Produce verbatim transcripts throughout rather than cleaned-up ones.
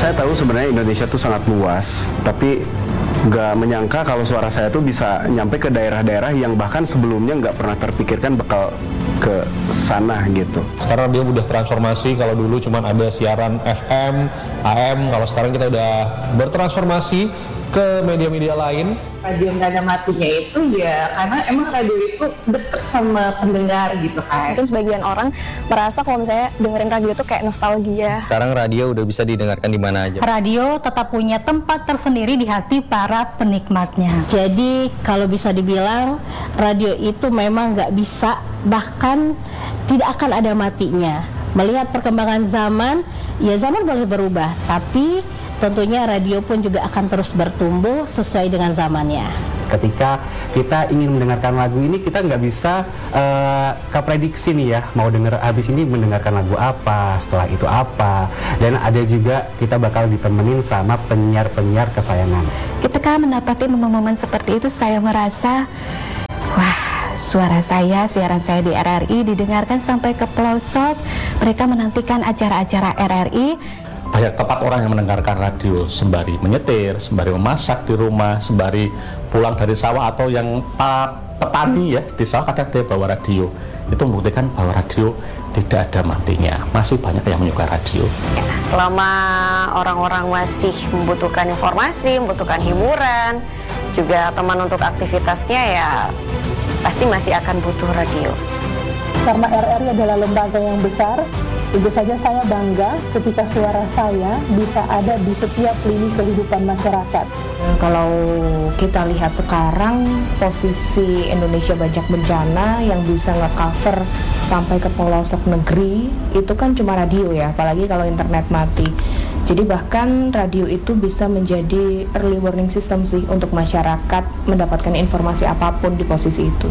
Saya tahu sebenarnya Indonesia tuh sangat luas, tapi nggak menyangka kalau suara saya tuh bisa nyampe ke daerah-daerah yang bahkan sebelumnya nggak pernah terpikirkan bakal ke sana gitu. Karena dia udah transformasi, kalau dulu cuma ada siaran F M, A M, kalau sekarang kita udah bertransformasi ke media-media lain. Radio nggak ada matinya itu ya karena emang radio itu deket sama pendengar gitu kan. Mungkin sebagian orang merasa kalau misalnya dengerin radio itu kayak nostalgia. Sekarang radio udah bisa didengarkan di mana aja. Radio tetap punya tempat tersendiri di hati para penikmatnya. Jadi kalau bisa dibilang radio itu memang nggak bisa, bahkan tidak akan ada matinya. Melihat perkembangan zaman, ya zaman boleh berubah, tapi tentunya radio pun juga akan terus bertumbuh sesuai dengan zamannya. Ketika kita ingin mendengarkan lagu ini, kita nggak bisa uh, keprediksi nih ya, mau denger habis ini mendengarkan lagu apa, setelah itu apa, dan ada juga kita bakal ditemenin sama penyiar-penyiar kesayangan. Ketika mendapati momen-momen seperti itu, saya merasa, wah, suara saya, siaran saya di R R I didengarkan sampai ke pelosok. Mereka menantikan acara-acara R R I. Banyak tempat orang yang mendengarkan radio sembari menyetir, sembari memasak di rumah, sembari pulang dari sawah, atau yang uh, petani ya di sawah kadang dia bawa radio. Itu membuktikan bahwa radio tidak ada matinya. Masih banyak yang menyukai radio. Selama orang-orang masih membutuhkan informasi, membutuhkan hiburan, juga teman untuk aktivitasnya, ya pasti masih akan butuh radio. Karena R R I adalah lembaga yang besar, tentu saja saya bangga ketika suara saya bisa ada di setiap lini kehidupan masyarakat. Kalau kita lihat sekarang, posisi Indonesia Bajak Bencana yang bisa nge-cover sampai ke pelosok negeri, itu kan cuma radio ya, apalagi kalau internet mati. Jadi bahkan radio itu bisa menjadi early warning system sih untuk masyarakat mendapatkan informasi apapun di posisi itu.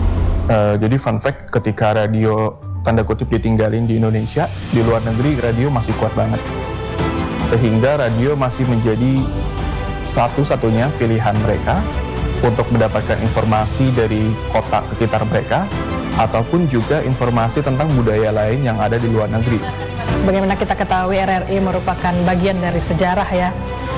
Uh, jadi fun fact, ketika radio tanda kutip ditinggalin di Indonesia, di luar negeri radio masih kuat banget. Sehingga radio masih menjadi satu-satunya pilihan mereka untuk mendapatkan informasi dari kota sekitar mereka, ataupun juga informasi tentang budaya lain yang ada di luar negeri. Sebagaimana kita ketahui, R R I merupakan bagian dari sejarah ya,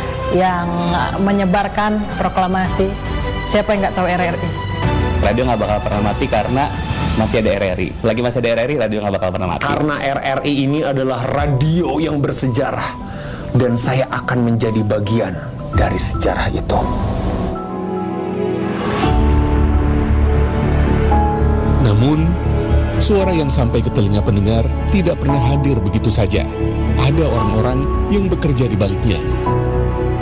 yang menyebarkan proklamasi. Siapa yang nggak tahu R R I? Radio nggak bakal pernah mati karena masih ada R R I. Selagi masih ada R R I, radio nggak bakal pernah mati. Karena R R I ini adalah radio yang bersejarah, dan saya akan menjadi bagian dari sejarah itu. Namun, suara yang sampai ke telinga pendengar tidak pernah hadir begitu saja. Ada orang-orang yang bekerja di baliknya.